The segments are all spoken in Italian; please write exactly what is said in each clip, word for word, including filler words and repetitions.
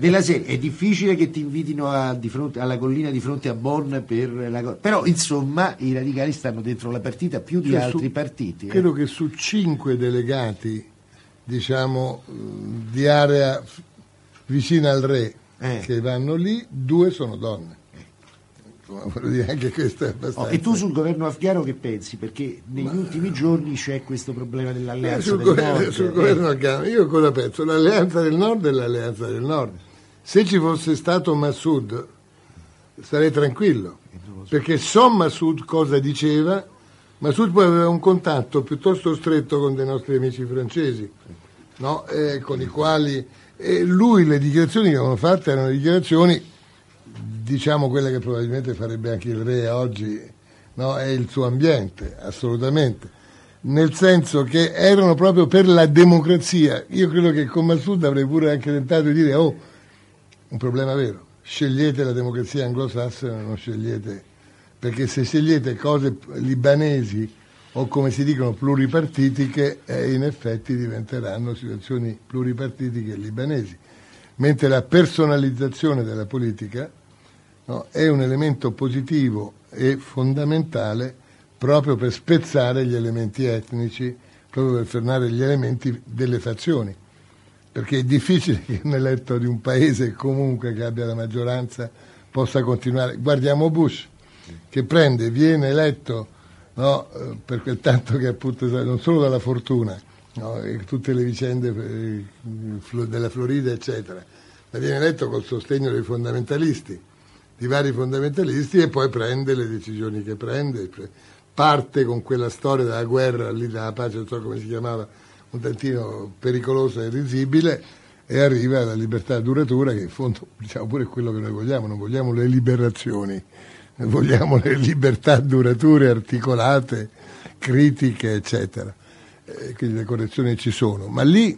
della serie. È difficile che ti invitino a, di fronte, alla collina di fronte a Bonn per la cosa, però insomma i radicali stanno dentro la partita più di cioè, altri su, partiti. Credo eh. che su cinque delegati, diciamo, di area vicina al re eh. che vanno lì, due sono donne. Voglio dire, anche questo è abbastanza. Oh, e tu sul governo afghano che pensi? Perché negli Ma... ultimi giorni c'è questo problema dell'alleanza sul del governo, nord. Sul eh. governo afghano, io cosa penso? L'alleanza del nord è l'alleanza del nord. Se ci fosse stato Massoud sarei tranquillo, perché so Massoud cosa diceva. Massoud poi aveva un contatto piuttosto stretto con dei nostri amici francesi, no? eh, con i quali e lui le dichiarazioni che avevano fatte erano dichiarazioni, diciamo, quelle che probabilmente farebbe anche il re oggi, no? È il suo ambiente, assolutamente, nel senso che erano proprio per la democrazia. Io credo che con Massoud avrei pure anche tentato di dire: oh, un problema vero, scegliete la democrazia anglosassone, non scegliete, perché se scegliete cose libanesi o, come si dicono, pluripartitiche, eh, in effetti diventeranno situazioni pluripartitiche libanesi, mentre la personalizzazione della politica, no, è un elemento positivo e fondamentale proprio per spezzare gli elementi etnici, proprio per fermare gli elementi delle fazioni, perché è difficile che un eletto di un paese comunque che abbia la maggioranza possa continuare. Guardiamo Bush, che prende, viene eletto, no, per quel tanto che appunto non solo dalla fortuna, no, e tutte le vicende della Florida eccetera, ma viene eletto col sostegno dei fondamentalisti, di vari fondamentalisti, e poi prende le decisioni che prende, parte con quella storia della guerra, lì della pace, non so come si chiamava, un tantino pericolosa e risibile, e arriva alla libertà duratura, che in fondo, diciamo, pure quello che noi vogliamo. Non vogliamo le liberazioni, vogliamo le libertà durature, articolate, critiche, eccetera. Eh, quindi le correzioni ci sono, ma lì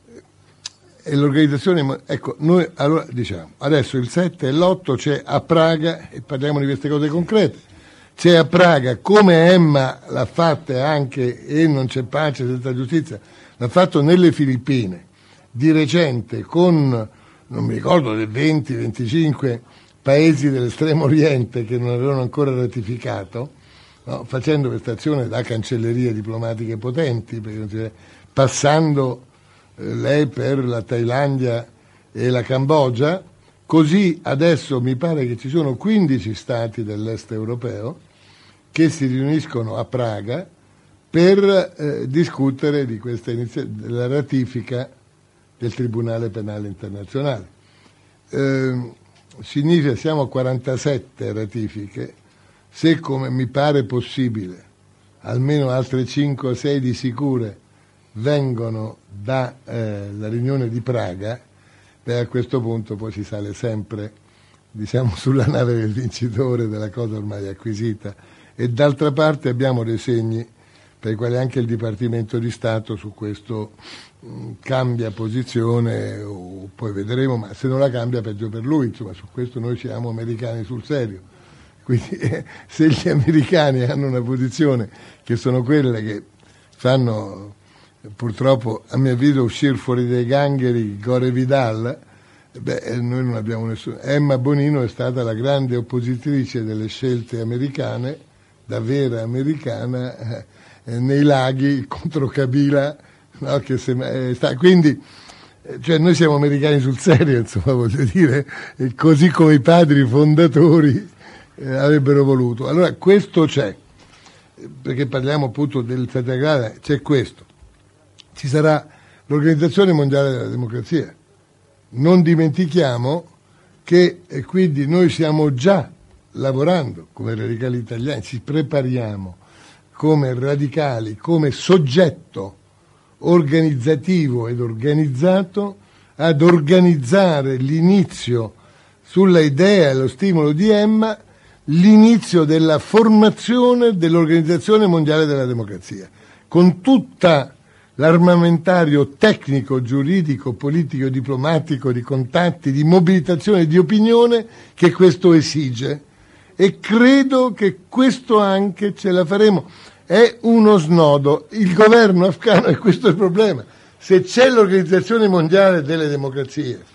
è l'organizzazione. Ecco, noi allora diciamo, adesso il sette e l'otto c'è a Praga, e parliamo di queste cose concrete. C'è a Praga, come Emma l'ha fatta anche, e non c'è pace senza giustizia, l'ha fatto nelle Filippine, di recente, con, non mi ricordo, dei venti venticinque paesi dell'estremo oriente che non avevano ancora ratificato, no? Facendo questa azione da cancellerie diplomatiche potenti, perché, passando eh, lei per la Thailandia e la Cambogia. Così adesso mi pare che ci sono quindici stati dell'est europeo che si riuniscono a Praga per eh, discutere di questa iniziativa, della ratifica del Tribunale Penale Internazionale. Eh, significa siamo a quarantasette ratifiche. Se, come mi pare possibile, almeno altre cinque o sei di sicure vengono dalla eh, riunione di Praga, beh, a questo punto poi si sale sempre, diciamo, sulla nave del vincitore, della cosa ormai acquisita. E d'altra parte abbiamo dei segni per i quali anche il Dipartimento di Stato su questo mh, cambia posizione, o poi vedremo, ma se non la cambia peggio per lui. Insomma, su questo noi siamo americani sul serio. Quindi eh, se gli americani hanno una posizione che sono quelle che fanno, purtroppo a mio avviso, uscire fuori dai gangheri Gore Vidal, beh, noi non abbiamo nessuno. Emma Bonino è stata la grande oppositrice delle scelte americane, da vera americana, eh, nei laghi contro Kabila, no, che se, eh, sta, quindi eh, cioè noi siamo americani sul serio, insomma, voglio dire, e così come i padri fondatori eh, avrebbero voluto. Allora questo c'è, perché parliamo appunto del sette gradi, c'è questo. Ci sarà l'Organizzazione Mondiale della Democrazia. Non dimentichiamo che e quindi noi stiamo già lavorando come radicali italiani, ci prepariamo come radicali, come soggetto organizzativo ed organizzato ad organizzare l'inizio, sulla idea e lo stimolo di Emma, l'inizio della formazione dell'Organizzazione Mondiale della Democrazia, con tutta l'armamentario tecnico, giuridico, politico, diplomatico, di contatti, di mobilitazione, di opinione che questo esige. E credo che questo anche ce la faremo. È uno snodo. Il governo afghano, e questo è il problema, se c'è l'Organizzazione Mondiale delle Democrazie,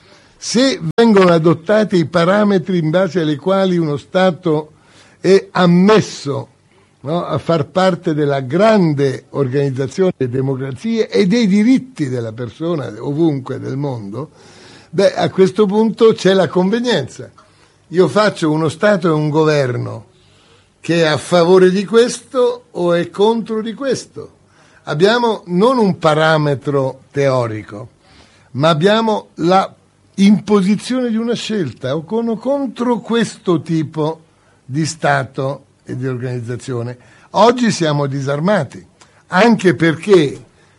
se vengono adottati i parametri in base ai quali uno Stato è ammesso, no, a far parte della grande organizzazione delle democrazie e dei diritti della persona ovunque nel mondo, beh, a questo punto c'è la convenienza. Io faccio uno Stato e un governo che è a favore di questo o è contro di questo. Abbiamo non un parametro teorico, ma abbiamo la imposizione di una scelta, o con o contro questo tipo di Stato e di organizzazione. Oggi siamo disarmati, anche perché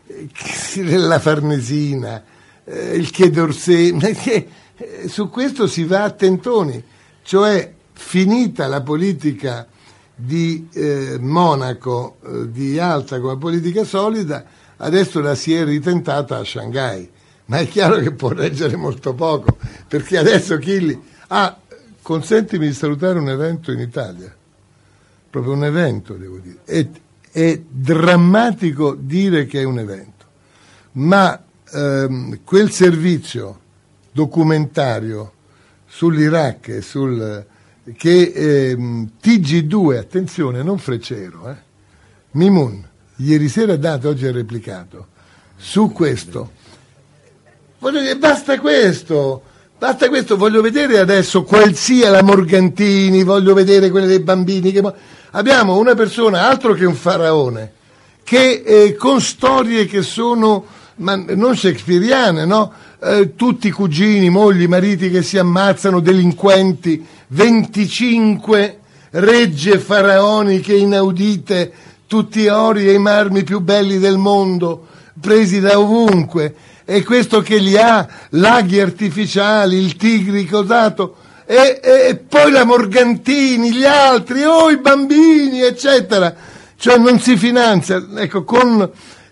la Farnesina, eh, il Quai d'Orsay, perché eh, su questo si va a tentoni, cioè finita la politica di eh, Monaco, eh, di Yalta come politica solida, adesso la si è ritentata a Shanghai, ma è chiaro che può reggere molto poco, perché adesso Chilli ah, consentimi di salutare un evento in Italia, proprio un evento, devo dire. È, è drammatico dire che è un evento, ma ehm, quel servizio documentario sull'Iraq e sul che ehm, T G due, attenzione, non Freccero, eh, Mimun, ieri sera ha dato, oggi ha replicato, su questo. Voglio dire, basta questo, basta questo, voglio vedere adesso qual sia la Morgantini, voglio vedere quelle dei bambini. Che... Abbiamo una persona, altro che un faraone, che eh, con storie che sono ma non shakespeariane, no? Eh, tutti cugini, mogli, mariti che si ammazzano, delinquenti, venticinque regge faraoniche inaudite, tutti ori e i marmi più belli del mondo, presi da ovunque, e questo che li ha, laghi artificiali, il Tigri cosato, e, e, e poi la Morgantini, gli altri, oh i bambini, eccetera. Cioè non si finanzia, ecco, con...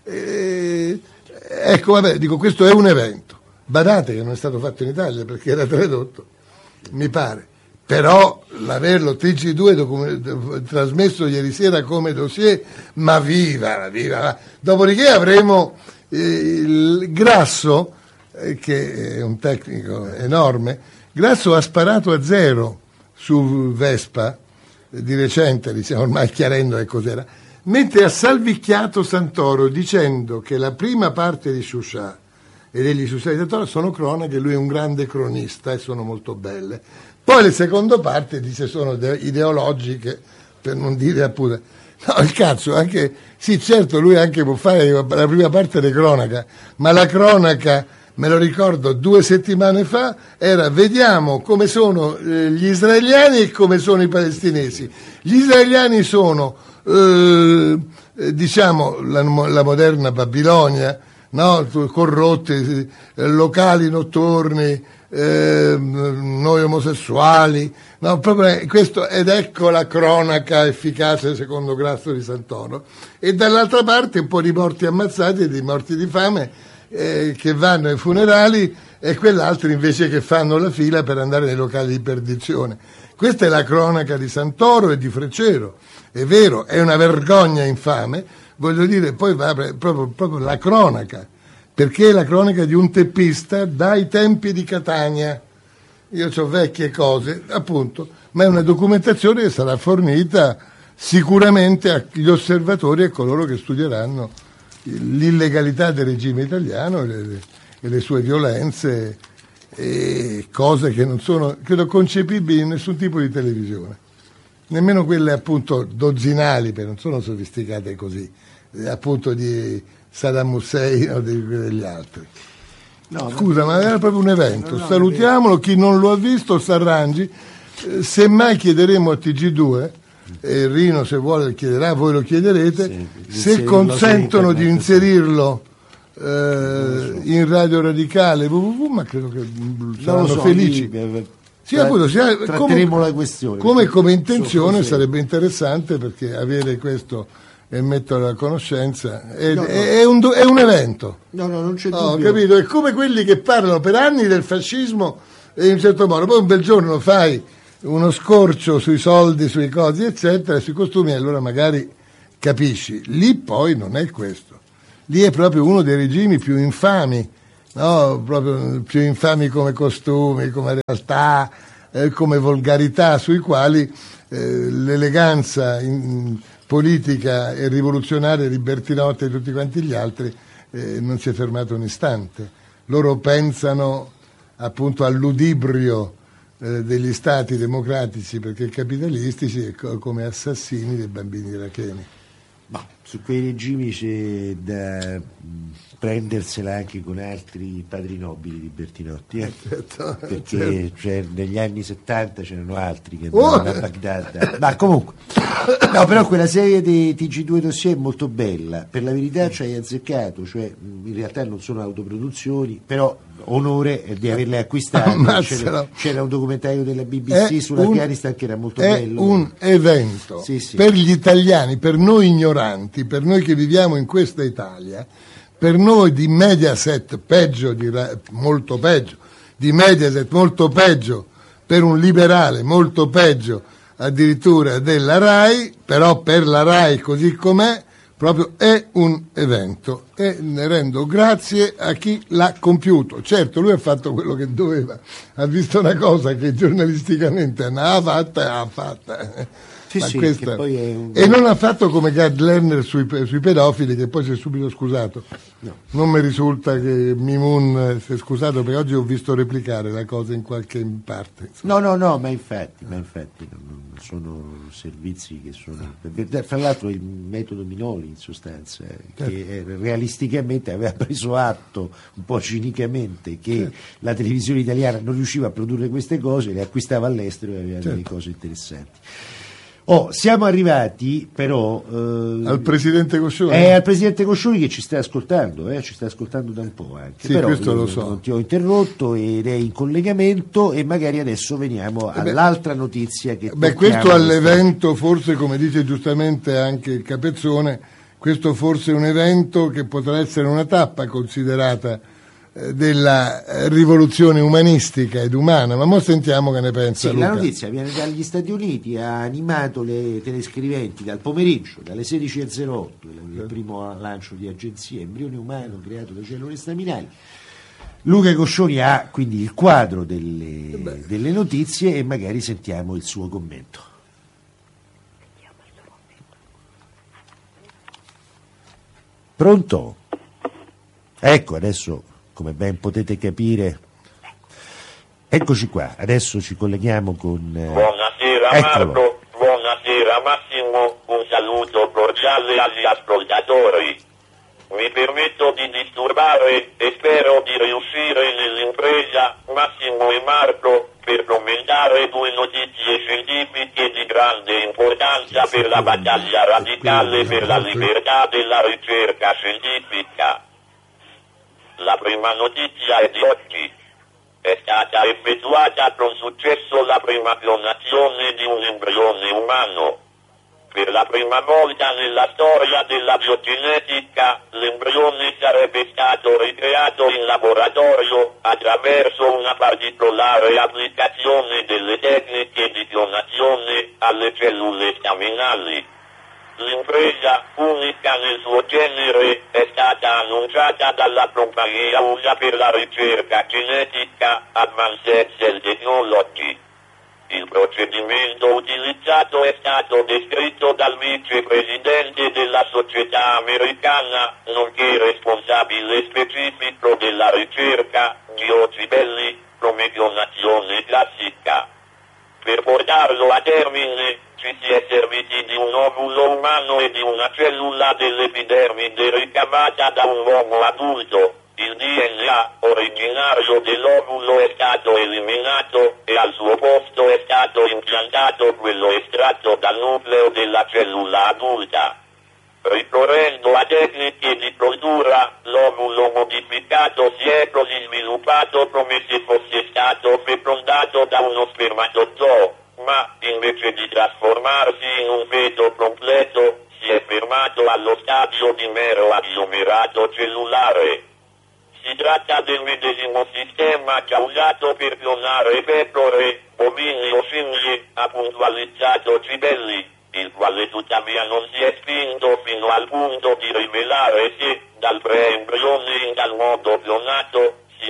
Eh, ecco, vabbè, dico, questo è un evento. Badate che non è stato fatto in Italia perché era tradotto, mi pare. Però l'averlo T G due document- trasmesso ieri sera come dossier, ma viva, viva. Dopodiché avremo eh, il Grasso, eh, che è un tecnico enorme. Grasso ha sparato a zero su Vespa, eh, di recente, diciamo, ormai chiarendo che cos'era, mentre ha salvicchiato Santoro dicendo che la prima parte di Sciuscià e degli Sciuscià di Santoro sono cronache, lui è un grande cronista e sono molto belle. Poi le seconde parti dice sono ideologiche, per non dire appunto. No, il cazzo, anche sì, certo, lui anche può fare la prima parte di cronaca, ma la cronaca, me lo ricordo, due settimane fa, era vediamo come sono eh, gli israeliani e come sono i palestinesi. Gli israeliani sono, eh, diciamo, la, la moderna Babilonia, no? Corrotti, eh, locali notturni, Eh, noi omosessuali, no, proprio questo, ed ecco la cronaca efficace secondo Grasso di Santoro, e dall'altra parte un po' di morti ammazzati e di morti di fame eh, che vanno ai funerali, e quell'altro invece che fanno la fila per andare nei locali di perdizione. Questa è la cronaca di Santoro e di Freccero, è vero, è una vergogna infame, voglio dire, poi va proprio, proprio la cronaca, perché è la cronaca di un teppista dai tempi di Catania. Io ho vecchie cose, appunto, ma è una documentazione che sarà fornita sicuramente agli osservatori e a coloro che studieranno l'illegalità del regime italiano e le, e le sue violenze, e cose che non sono, credo, concepibili in nessun tipo di televisione, nemmeno quelle appunto dozzinali, perché non sono sofisticate così, appunto di Saddam Hussein o degli altri. No, scusa, ma era proprio un evento. No, no, salutiamolo, chi non lo ha visto s'arrangi. Eh, semmai chiederemo a T G due, e Rino se vuole chiederà, voi lo chiederete, sì, se consentono di inserirlo eh, in Radio Radicale www, ma credo che saranno so, felici. Lì, sì, appunto, sì, come, la questione. Come, come intenzione sarebbe interessante, perché avere questo e metterlo a conoscenza è, no, no. È, è, un, è un evento. No, no, non c'è no, dubbio. Capito? È come quelli che parlano per anni del fascismo e in un certo modo, poi un bel giorno fai uno scorcio sui soldi, sui cosi, eccetera, sui costumi, e allora magari capisci. Lì poi non è questo. Lì è proprio uno dei regimi più infami no? Proprio più infami come costumi, come realtà, eh, come volgarità, sui quali eh, l'eleganza in, politica e rivoluzionaria di Bertinotti e tutti quanti gli altri eh, non si è fermato un istante. Loro pensano appunto al ludibrio eh, degli stati democratici perché capitalistici e co- come assassini dei bambini iracheni. Ma su quei regimi c'è da prendersela anche con altri padri nobili di Bertinotti, eh? Certo, perché certo. Cioè, negli anni settanta c'erano altri che andavano oh! a Baghdad, ma comunque no, però quella serie di T G due dossier è molto bella, per la verità ci hai azzeccato, cioè in realtà non sono autoproduzioni, però onore di averle acquistate. C'era, c'era un documentario della B B C sull'Afghanistan che era molto è bello. È un evento sì, sì. per gli italiani, per noi ignoranti, per noi che viviamo in questa Italia, per noi di Mediaset peggio, di, molto peggio, di Mediaset molto peggio, per un liberale molto peggio addirittura della RAI, però per la RAI così com'è proprio è un evento e ne rendo grazie a chi l'ha compiuto. Certo, lui ha fatto quello che doveva, ha visto una cosa che giornalisticamente andava fatta e l'ha fatta. Sì, sì, questa... che poi è un... E non ha fatto come Gad Lerner sui, sui pedofili, che poi si è subito scusato. No. Non mi risulta che Mimoun si è scusato, perché oggi ho visto replicare la cosa in qualche parte. Insomma. No, no, no, ma infatti, ma infatti non sono servizi che sono... Fra l'altro il metodo Minoli, in sostanza, certo. che realisticamente aveva preso atto, un po' cinicamente, che certo. la televisione italiana non riusciva a produrre queste cose, le acquistava all'estero e aveva certo. delle cose interessanti. Oh, siamo arrivati però eh, al presidente Coscioni. È al presidente Coscioni che ci sta ascoltando, eh, ci sta ascoltando da un po' anche. Sì, però questo lo so. Non ti ho interrotto ed è in collegamento e magari adesso veniamo eh all'altra beh, notizia che beh, questo all'evento, forse come dice giustamente anche il Capezzone, questo forse è un evento che potrà essere una tappa considerata della rivoluzione umanistica ed umana, ma mo sentiamo che ne pensa sì, Luca. La notizia viene dagli Stati Uniti, ha animato le telescriventi dal pomeriggio, dalle sedici e zero otto, il primo lancio di agenzia embrione umano creato da cellule staminali. Luca Coscioni ha quindi il quadro delle, delle notizie e magari sentiamo il suo commento. Pronto? Ecco, adesso come ben potete capire, eccoci qua, adesso ci colleghiamo con... Eh... Buonasera Eccolo. Marco, buonasera Massimo, un saluto cordiale agli ascoltatori. Mi permetto di disturbare e spero di riuscire nell'impresa Massimo e Marco per commentare due notizie scientifiche di grande importanza per la battaglia radicale per la libertà della ricerca scientifica. La prima notizia è di oggi. È stata effettuata con successo la prima clonazione di un embrione umano. Per la prima volta nella storia della biogenetica, l'embrione sarebbe stato ricreato in laboratorio attraverso una particolare applicazione delle tecniche di clonazione alle cellule staminali. L'impresa, unica nel suo genere, è stata annunciata dalla compagnia U S A per la ricerca genetica Advanced Cell Technology. Il procedimento utilizzato è stato descritto dal vicepresidente della società americana, nonché responsabile specifico della ricerca, Gio Cibelli, come clonazione classica. Per portarlo a termine, ci si è serviti di un ovulo umano e di una cellula dell'epidermide ricavata da un uomo adulto. Il D N A originario dell'ovulo è stato eliminato e al suo posto è stato impiantato quello estratto dal nucleo della cellula adulta. Ricorrendo a tecniche di cultura, l'ovulo modificato si è così sviluppato come se fosse stato fecondato da uno spermatozoo, ma invece di trasformarsi in un feto completo, si è fermato allo stadio di mero agglomerato cellulare. Si tratta del medesimo sistema già usato per clonare pecore, bovini o scimmie, ha puntualizzato Cibelli, il quale tuttavia non si è spinto fino al punto di rivelare se, dal preembrione in tal modo clonato,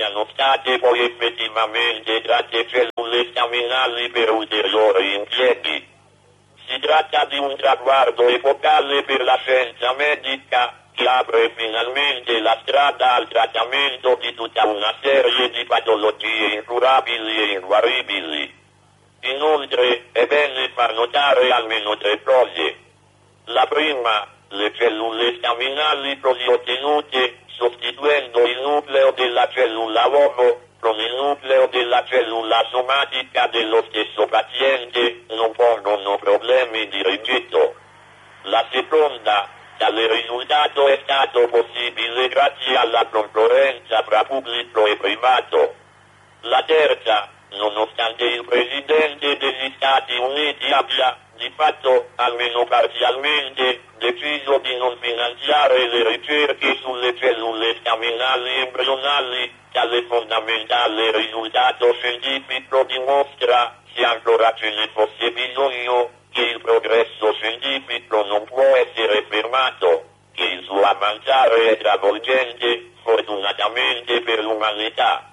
siano state poi effettivamente tratte cellule staminali per ulteriori impieghi. Si tratta di un traguardo epocale per la scienza medica che apre finalmente la strada al trattamento di tutta una serie di patologie incurabili e inguaribili. Inoltre è bene far notare almeno tre cose. La prima, le cellule staminali così ottenute sostituendo il nucleo della cellula uomo con il nucleo della cellula somatica dello stesso paziente non pongono problemi di rigetto. La seconda, tale risultato è stato possibile grazie alla concorrenza tra pubblico e privato. La terza, nonostante il Presidente degli Stati Uniti abbia, di fatto, almeno parzialmente, deciso di non finanziare le ricerche sulle cellule staminali embrionali, tale fondamentale risultato scientifico dimostra, se ancora ce ne fosse bisogno, che il progresso scientifico non può essere fermato, che il suo avanzare è travolgente, fortunatamente per l'umanità.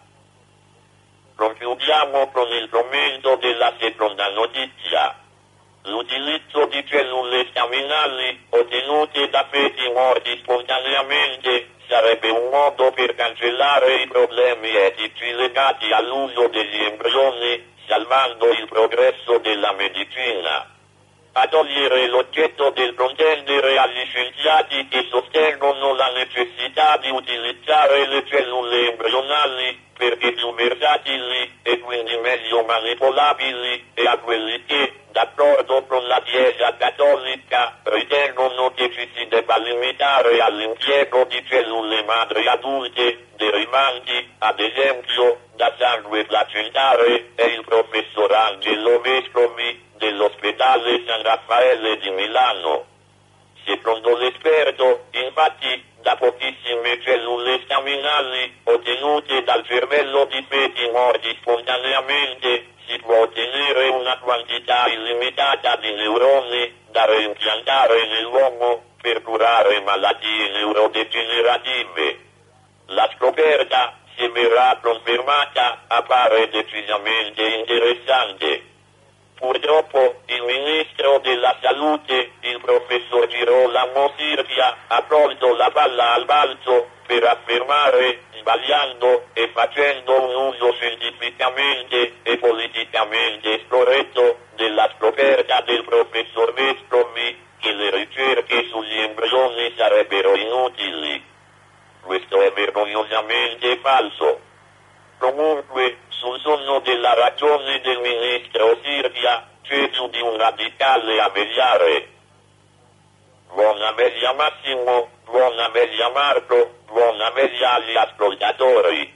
Concludiamo con il commento della seconda notizia. L'utilizzo di cellule staminali ottenute da feti morti spontaneamente sarebbe un modo per cancellare i problemi etici legati all'uso degli embrioni, salvando il progresso della medicina. A togliere l'oggetto del contendere agli scienziati che sostengono la necessità di utilizzare le cellule embrionali perché più versatili e quindi meglio manipolabili, e a quelli che, d'accordo con la Chiesa cattolica, ritengono che ci si debba limitare all'impiego di cellule madri adulte, derivanti, ad esempio, da sangue placentare, è il professor Angelo Vescovi dell'ospedale San Raffaele di Milano. Secondo l'esperto, infatti, da pochissime cellule staminali ottenute dal cervello di feti morti spontaneamente si può ottenere una quantità illimitata di neuroni da reimpiantare nell'uomo per curare malattie neurodegenerative. La scoperta, se verrà confermata, appare decisamente interessante. Purtroppo il ministro della salute, il professor Girolamo Sirchia, ha colto la palla al balzo per affermare, sbagliando e facendo un uso scientificamente e politicamente scorretto della scoperta del professor Vescovi, che le ricerche sugli embrioni sarebbero inutili. Questo è vergognosamente falso. Comunque, sul sonno della ragione del ministro Sirchia c'è più di un radicale a vegliare. Buona veglia Massimo, buona veglia Marco, buona veglia agli ascoltatori.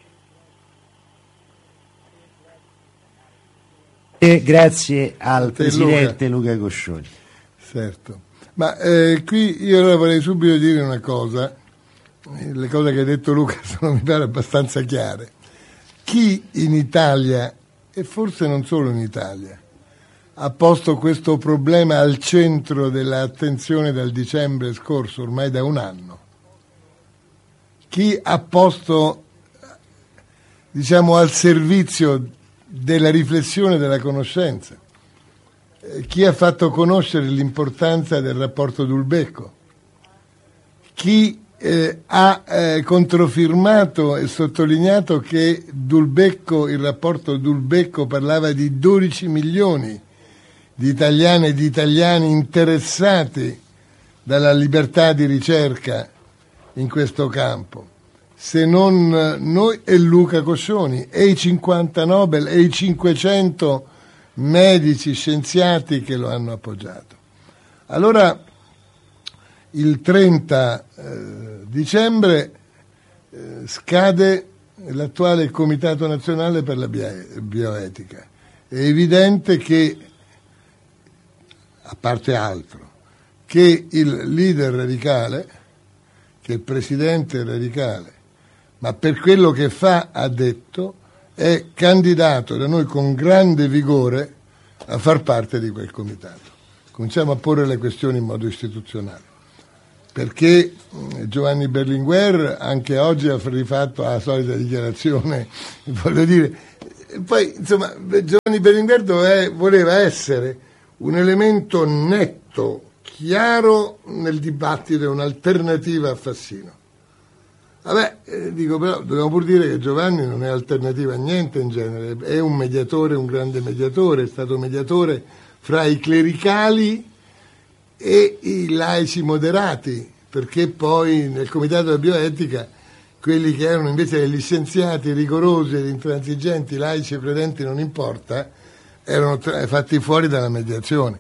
E grazie al Te, presidente Luca, Luca Coscioni. Certo, ma eh, qui io allora vorrei subito dire una cosa. Le cose che ha detto Luca sono, mi pare, abbastanza chiare. Chi in Italia, e forse non solo in Italia, ha posto questo problema al centro dell'attenzione dal dicembre scorso, ormai da un anno? Chi ha posto, diciamo, al servizio della riflessione, della conoscenza? Chi ha fatto conoscere l'importanza del rapporto Dulbecco? Chi Eh, ha eh, controfirmato e sottolineato che Dulbecco, il rapporto Dulbecco parlava di dodici milioni di italiane e di italiani interessati dalla libertà di ricerca in questo campo, se non noi e Luca Coscioni e i cinquanta Nobel e i cinquecento medici, scienziati che lo hanno appoggiato. Allora, il trenta eh, dicembre eh, scade l'attuale Comitato Nazionale per la Bioetica. È evidente che, a parte altro, che il leader radicale, che il presidente radicale, ma per quello che fa, ha detto, è candidato da noi con grande vigore a far parte di quel comitato. Cominciamo a porre le questioni in modo istituzionale. perché Giovanni Berlinguer anche oggi ha rifatto la solita dichiarazione, voglio dire, poi insomma Giovanni Berlinguer doveva, voleva essere un elemento netto, chiaro nel dibattito, un'alternativa a Fassino. Vabbè, eh, dico però, dobbiamo pur dire che Giovanni non è alternativa a niente in genere, è un mediatore, un grande mediatore, è stato mediatore fra i clericali e i laici moderati, perché poi nel Comitato della Bioetica quelli che erano invece degli scienziati rigorosi ed intransigenti, laici e credenti non importa, erano tra- fatti fuori dalla mediazione.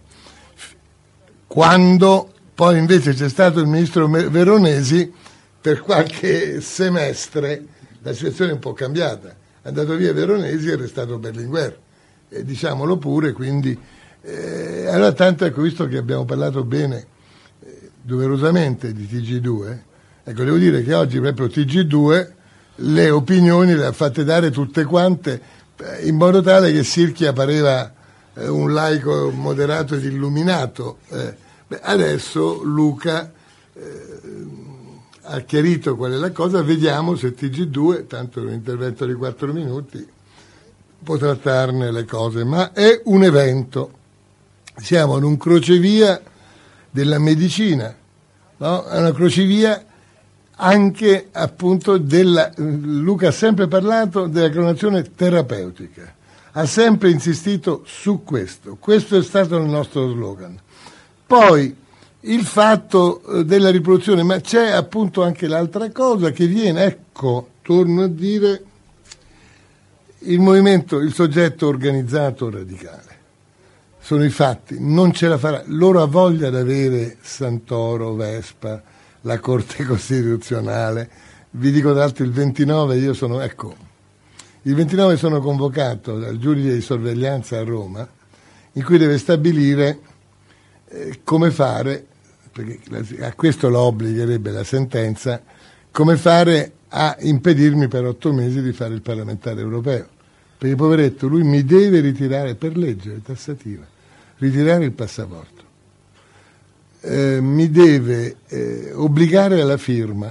Quando poi invece c'è stato il ministro Veronesi, per qualche semestre la situazione è un po' cambiata, è andato via Veronesi e è restato Berlinguer, e diciamolo pure, quindi eh, allora tanto, ecco, visto che abbiamo parlato bene eh, doverosamente di T G due, ecco, devo dire che oggi proprio T G due le opinioni le ha fatte dare tutte quante, eh, in modo tale che Sirchia pareva eh, un laico moderato ed illuminato. Eh, beh, adesso Luca eh, ha chiarito qual è la cosa, vediamo se T G due, tanto è un intervento di quattro minuti, può trattarne le cose, ma è un evento, siamo in un crocevia della medicina, no? È una crocevia anche appunto della, Luca ha sempre parlato della clonazione terapeutica, ha sempre insistito su questo, questo è stato il nostro slogan. Poi il fatto della riproduzione, ma c'è appunto anche l'altra cosa che viene, ecco, torno a dire, il movimento, il soggetto organizzato radicale, sono i fatti, non ce la farà, loro ha voglia di avere Santoro, Vespa, la Corte Costituzionale, vi dico tra l'altro il ventinove, io sono, ecco, il ventinove sono convocato dal giudice di sorveglianza a Roma, in cui deve stabilire eh, come fare, perché a questo lo obbligherebbe la sentenza, come fare a impedirmi per otto mesi di fare il parlamentare europeo. Perché poveretto, lui mi deve ritirare, per legge tassativa, ritirare il passaporto, eh, mi deve eh, obbligare alla firma.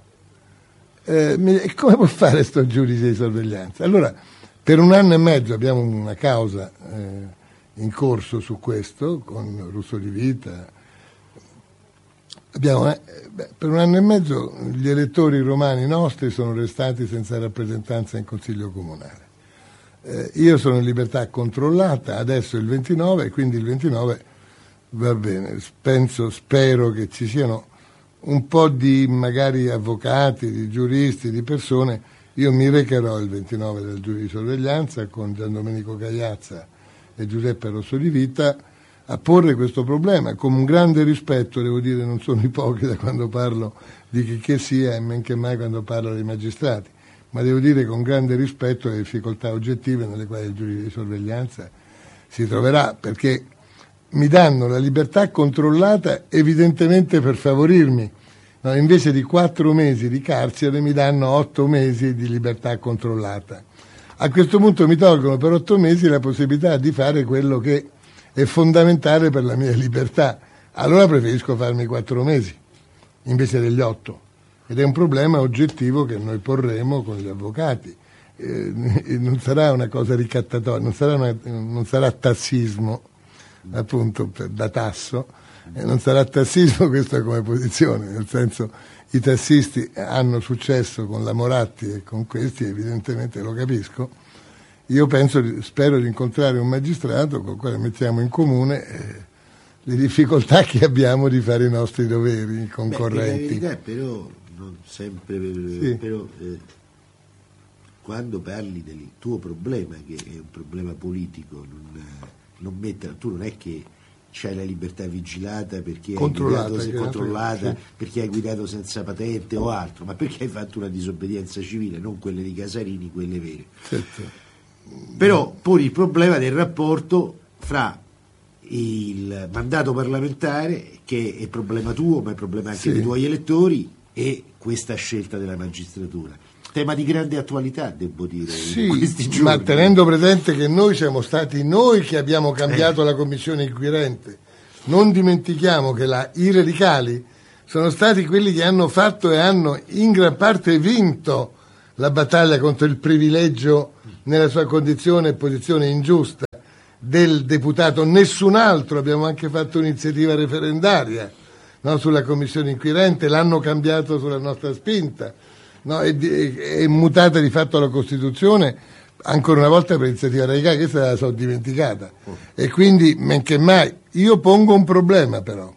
Eh, mi, come può fare sto giudice di sorveglianza? Allora, per un anno e mezzo abbiamo una causa eh, in corso su questo, con Russo di Vita. Abbiamo, eh, beh, per un anno e mezzo gli elettori romani nostri sono restati senza rappresentanza in Consiglio Comunale. Eh, io sono in libertà controllata, adesso è il ventinove, quindi il ventinove va bene. Penso, spero che ci siano un po' di magari avvocati, di giuristi, di persone. Io mi recherò il ventinove dal giudice di sorveglianza con Gian Domenico Cagliazza e Giuseppe Rosso di Vita a porre questo problema con un grande rispetto, devo dire, non sono ipocrita quando parlo di chi che sia e men che mai quando parlo dei magistrati, ma devo dire con grande rispetto le difficoltà oggettive nelle quali il giudice di sorveglianza si troverà, perché mi danno la libertà controllata evidentemente per favorirmi, no, invece di quattro mesi di carcere mi danno otto mesi di libertà controllata. A questo punto mi tolgono per otto mesi la possibilità di fare quello che è fondamentale per la mia libertà. Allora preferisco farmi quattro mesi invece degli otto, ed è un problema oggettivo che noi porremo con gli avvocati. Eh, non sarà una cosa ricattatoria, non sarà, una, non sarà tassismo, appunto, per, da tasso, eh, non sarà tassismo questa come posizione, nel senso i tassisti hanno successo con la Moratti e con questi, evidentemente lo capisco. Io penso, spero di incontrare un magistrato con il quale mettiamo in comune eh, le difficoltà che abbiamo di fare i nostri doveri concorrenti. Beh, la verità, però, non sempre, sì. però eh, quando parli del tuo problema, che è un problema politico, non, non metta, tu non è che c'hai la libertà vigilata perché hai guidato, se controllata, sì, perché hai guidato senza patente o altro, ma perché hai fatto una disobbedienza civile, non quelle di Casarini, quelle vere. Certo. Però poni il problema del rapporto fra il mandato parlamentare, che è problema tuo ma è problema anche sì. dei tuoi elettori, e questa scelta della magistratura. Tema di grande attualità, devo dire, sì, in questi giorni. Ma tenendo presente che noi siamo stati noi che abbiamo cambiato eh. la commissione inquirente, non dimentichiamo che la, i radicali sono stati quelli che hanno fatto e hanno in gran parte vinto la battaglia contro il privilegio nella sua condizione e posizione ingiusta del deputato. Nessun altro, abbiamo anche fatto un'iniziativa referendaria, no, sulla commissione inquirente, l'hanno cambiato sulla nostra spinta, no, è, è, è mutata di fatto la Costituzione ancora una volta per iniziativa radicale, questa la so dimenticata. E quindi, men che mai, io pongo un problema però.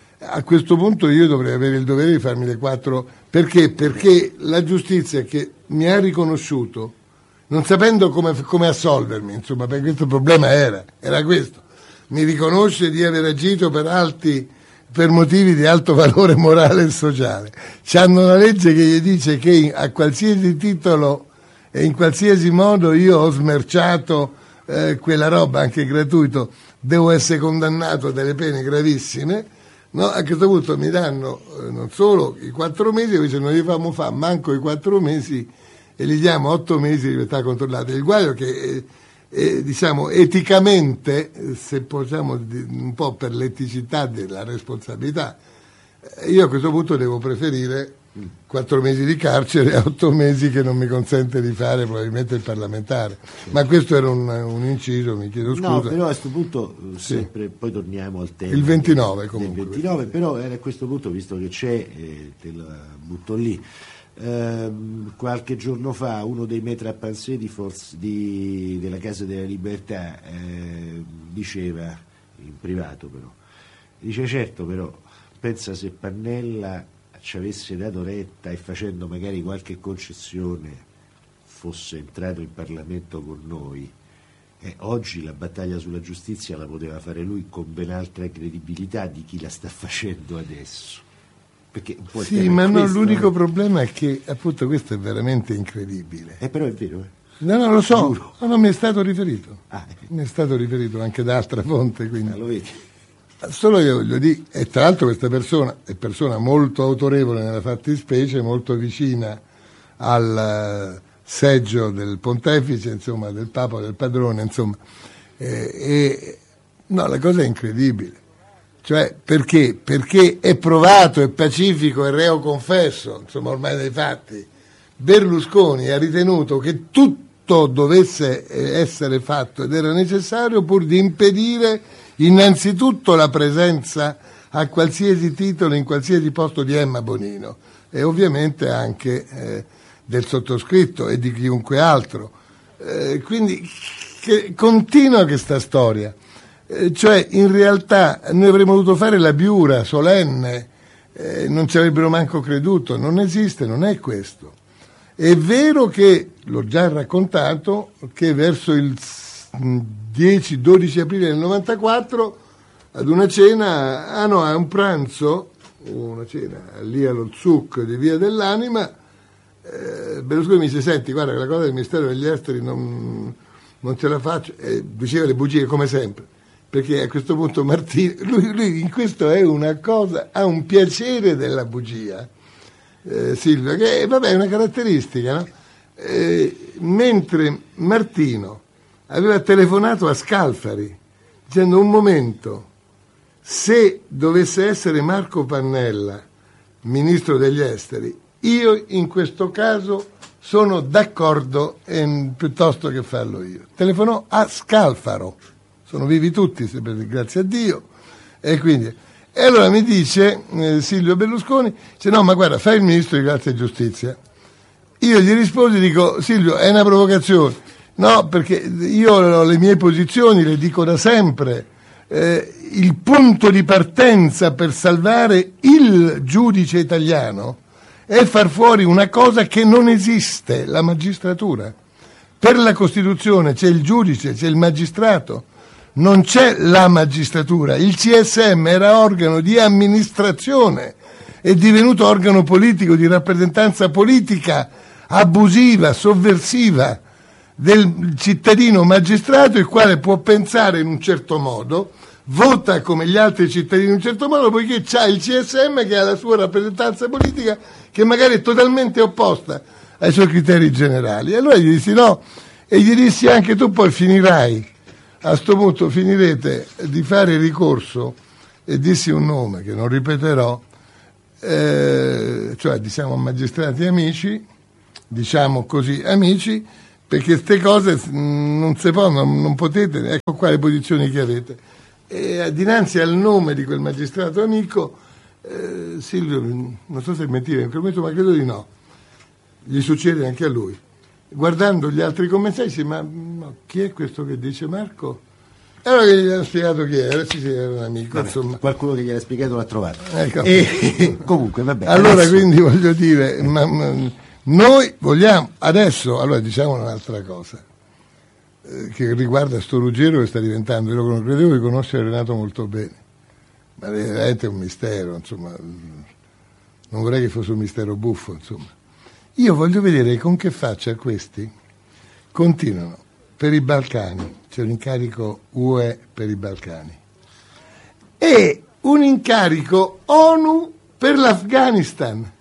A questo punto io dovrei avere il dovere di farmi le quattro, perché? Perché la giustizia che mi ha riconosciuto, non sapendo come, come assolvermi, insomma, perché questo problema era, era questo, mi riconosce di aver agito per alti, per motivi di alto valore morale e sociale. C'hanno una legge che gli dice che a qualsiasi titolo e in qualsiasi modo io ho smerciato eh, quella roba, anche gratuito, devo essere condannato a delle pene gravissime. No, a questo punto mi danno eh, non solo i quattro mesi, invece non gli famo fa manco i quattro mesi e gli diamo otto mesi di libertà controllata. Il guaio che eh, eh, diciamo eticamente, eh, se possiamo di, un po' per l'eticità della responsabilità, eh, io a questo punto devo preferire quattro mesi di carcere a otto mesi che non mi consente di fare probabilmente il parlamentare. Sì. Ma questo era un, un inciso, mi chiedo scusa. No, però a questo punto sempre, sì. Poi torniamo al tema. Il ventinove comunque. Il ventinove, però era a questo punto, visto che c'è, eh, te la butto lì. Eh, qualche giorno fa uno dei maîtres à penser di Forza, di, della Casa della Libertà eh, diceva, in privato però, dice certo però, pensa se Pannella ci avesse dato retta e facendo magari qualche concessione fosse entrato in Parlamento con noi, eh, oggi la battaglia sulla giustizia la poteva fare lui con ben altra credibilità di chi la sta facendo adesso. Perché un po' sì, ma no, l'unico eh? problema è che appunto questo è veramente incredibile. Eh, però è vero, eh. No, no, lo so, no, non mi è stato riferito. Ah, eh. Mi è stato riferito anche da altra fonte, quindi. Ah, lo vedi? Solo io voglio dire, e tra l'altro questa persona è persona molto autorevole nella fattispecie, molto vicina al seggio del pontefice, insomma, del Papa, del padrone, insomma. E, e no, la cosa è incredibile. Cioè, perché? Perché è provato, è pacifico, è reo confesso, insomma, ormai dai fatti. Berlusconi ha ritenuto che tutto dovesse essere fatto ed era necessario pur di impedire innanzitutto la presenza a qualsiasi titolo in qualsiasi posto di Emma Bonino e ovviamente anche eh, del sottoscritto e di chiunque altro. Eh, quindi che continua questa storia. Eh, cioè in realtà noi avremmo dovuto fare la biura solenne, eh, non ci avrebbero manco creduto, non esiste, non è questo. È vero che, l'ho già raccontato, che verso il dieci dodici aprile del novantaquattro ad una cena, ah no, a un pranzo, una cena lì allo Zuc di Via dell'Anima, eh, Berlusconi mi dice, senti, guarda, la cosa del Ministero degli Esteri non, non ce la faccio, e diceva le bugie come sempre, perché a questo punto Martino, lui, lui in questo è una cosa, ha un piacere della bugia, eh, Silvia, che vabbè è una caratteristica, no? Eh, mentre Martino aveva telefonato a Scalfari dicendo un momento, se dovesse essere Marco Pannella ministro degli esteri, io in questo caso sono d'accordo eh, piuttosto che farlo io. Telefonò a Scalfaro, sono vivi tutti, grazie a Dio, e quindi e allora mi dice eh, Silvio Berlusconi, dice no ma guarda, fai il ministro di Grazia e Giustizia. Io gli risposi e dico, Silvio, è una provocazione. No, perché io ho le mie posizioni, le dico da sempre. Eh, il punto di partenza per salvare il giudice italiano è far fuori una cosa che non esiste, la magistratura. Per la Costituzione c'è il giudice, c'è il magistrato, non c'è la magistratura. Il C S M era organo di amministrazione, è divenuto organo politico, di rappresentanza politica, abusiva, sovversiva del cittadino magistrato, il quale può pensare in un certo modo, vota come gli altri cittadini in un certo modo, poiché c'ha il C S M che ha la sua rappresentanza politica che magari è totalmente opposta ai suoi criteri generali. E allora gli dissi no, e gli dissi anche tu poi finirai, a sto punto finirete di fare ricorso, e dissi un nome che non ripeterò, eh, cioè diciamo magistrati amici, diciamo così amici, perché queste cose non si possono, non potete, ecco qua le posizioni che avete. E dinanzi al nome di quel magistrato amico, eh, Silvio, non so se mentiva in quel momento, ma credo di no, gli succede anche a lui. Guardando gli altri commensali dice, ma no, chi è questo che dice Marco? E allora che gli hanno spiegato chi era, sì, sì, era un amico. Vabbè, insomma. Qualcuno che gliel'ha spiegato l'ha trovato. Ecco. E, comunque, vabbè. Allora, adesso... quindi voglio dire, ma, ma, noi vogliamo, adesso, allora diciamo un'altra cosa, eh, che riguarda sto Ruggero che sta diventando, io lo credevo di conoscere Renato molto bene, ma è veramente un mistero, insomma, non vorrei che fosse un mistero buffo, insomma. Io voglio vedere con che faccia questi continuano per i Balcani, c'è un incarico U E per i Balcani, e un incarico ONU per l'Afghanistan,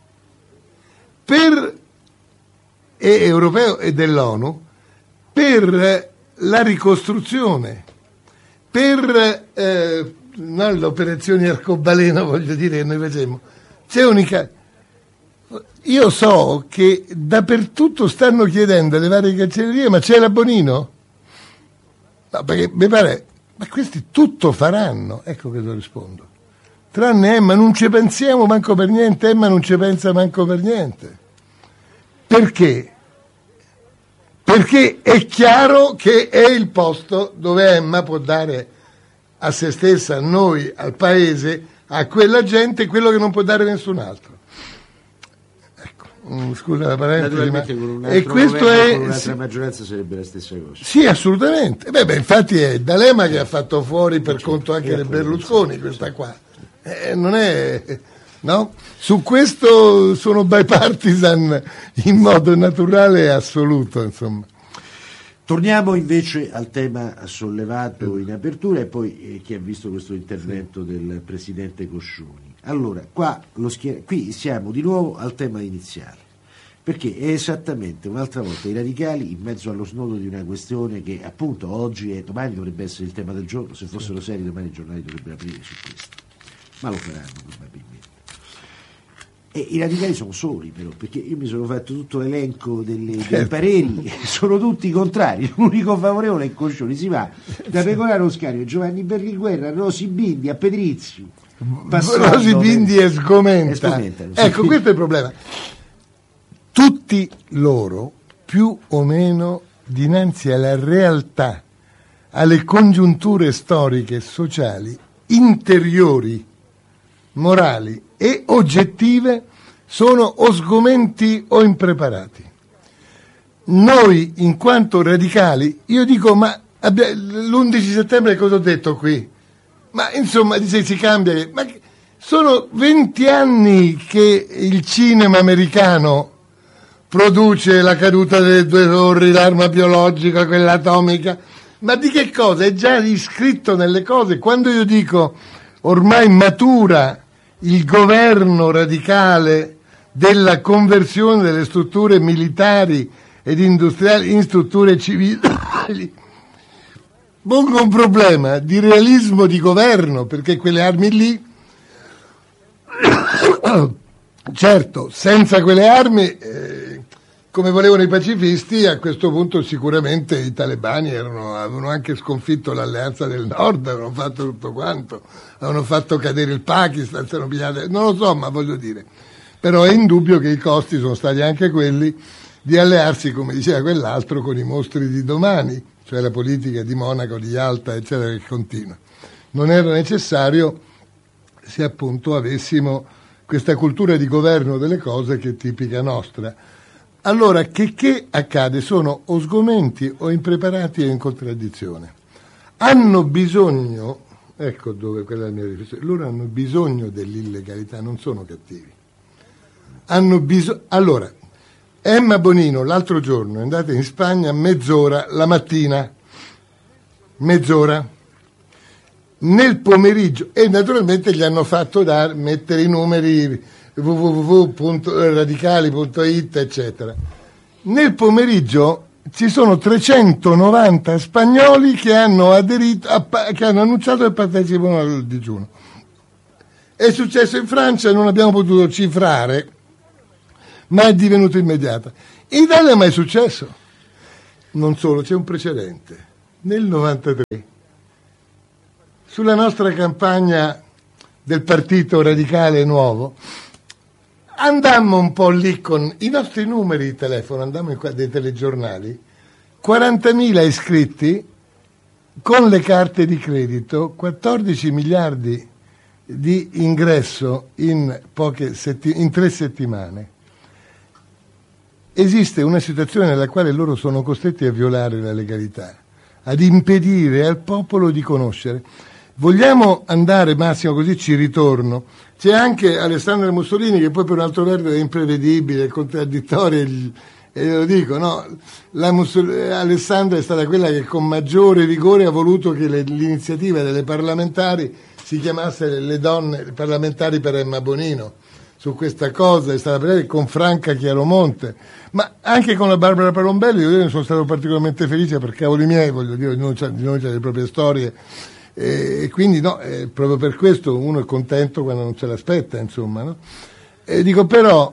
per e europeo e dell'ONU, per la ricostruzione, per eh, no, le operazioni arcobaleno, voglio dire, che noi facciamo. C'è un incarico. Io so che dappertutto stanno chiedendo alle varie cancellerie, ma c'è la Bonino? No, perché mi pare, ma questi tutto faranno, ecco che lo rispondo. Tranne Emma, non ci pensiamo manco per niente, Emma non ci pensa manco per niente. Perché? Perché è chiaro che è il posto dove Emma può dare a se stessa, a noi, al paese, a quella gente, quello che non può dare nessun altro. Scusa la parentesi, naturalmente ma... con un e altro questo governo, è con un'altra sì, maggioranza sarebbe la stessa cosa. sì, assolutamente. Beh, beh, infatti è D'Alema che ha fatto fuori per certo, conto anche certo, del Berlusconi questa qua. Eh, non è, no? Su questo sono bipartisan in modo naturale e assoluto, insomma. Torniamo invece al tema sollevato in apertura e poi eh, chi ha visto questo intervento del presidente Coscioni. Allora, qua lo schier- qui siamo di nuovo al tema iniziale, perché è esattamente un'altra volta i radicali in mezzo allo snodo di una questione che appunto oggi e domani dovrebbe essere il tema del giorno, se fossero seri domani i giornali dovrebbero aprire su questo, ma lo faranno probabilmente. E i radicali sono soli però, perché io mi sono fatto tutto l'elenco delle, dei pareri, sono tutti contrari, l'unico favorevole è Coscioni, si va da Pecoraro Scario, Giovanni Berlinguer, Rosi Bindi a Pedrizio. Rosi Bindi e sgomenta. Ecco, sì. Questo è il problema. Tutti loro, più o meno, dinanzi alla realtà, alle congiunture storiche e sociali, interiori, morali e oggettive, sono o sgomenti o impreparati. Noi, in quanto radicali, io dico, ma abbia, l'undici settembre cosa ho detto qui? Ma insomma, dice, si cambia, ma sono venti anni che il cinema americano produce la caduta delle due torri, l'arma biologica, quella atomica, ma di che cosa? È già iscritto nelle cose. Quando io dico ormai matura il governo radicale della conversione delle strutture militari ed industriali in strutture civili, pongo un problema di realismo di governo, perché quelle armi lì, certo, senza quelle armi, eh, come volevano i pacifisti, a questo punto sicuramente i talebani erano, avevano anche sconfitto l'Alleanza del Nord, avevano fatto tutto quanto, avevano fatto cadere il Pakistan, se non pigliate, non lo so, ma voglio dire. Però è indubbio che i costi sono stati anche quelli di allearsi, come diceva quell'altro, con i mostri di domani, cioè la politica di Monaco, di Yalta, eccetera, che continua. Non era necessario se appunto avessimo questa cultura di governo delle cose che è tipica nostra. Allora, che, che accade? Sono o sgomenti o impreparati e in contraddizione. Hanno bisogno, ecco dove quella è la mia riflessione, loro hanno bisogno dell'illegalità, non sono cattivi. Hanno bisogno. Allora, Emma Bonino l'altro giorno è andata in Spagna mezz'ora la mattina, mezz'ora, nel pomeriggio, e naturalmente gli hanno fatto dar, mettere i numeri w w w punto radicali punto it eccetera. Nel pomeriggio ci sono trecentonovanta spagnoli che hanno aderito, a, che hanno annunciato che partecipano al digiuno. È successo in Francia, non abbiamo potuto cifrare, ma è divenuto immediata. In Italia mai è successo. Non solo, c'è un precedente. Nel novantatré, sulla nostra campagna del Partito Radicale Nuovo, andammo un po' lì con i nostri numeri di telefono, andammo in qua dei telegiornali, quarantamila iscritti con le carte di credito, quattordici miliardi di ingresso in, poche setti- in tre settimane. Esiste una situazione nella quale loro sono costretti a violare la legalità, ad impedire al popolo di conoscere. Vogliamo andare, Massimo, così ci ritorno. C'è anche Alessandra Mussolini, che poi per un altro verso è imprevedibile, contraddittoria, e lo dico, no? La Mussol- Alessandra è stata quella che con maggiore vigore ha voluto che le, l'iniziativa delle parlamentari si chiamasse le, le donne le parlamentari per Emma Bonino. Su questa cosa è stata presa con Franca Chiaromonte, ma anche con la Barbara Palombelli. Io ne sono stato particolarmente felice, per cavoli miei, voglio dire, ognuno ha le proprie storie, e quindi no, eh, proprio per questo uno è contento quando non se l'aspetta, insomma, no? E dico, però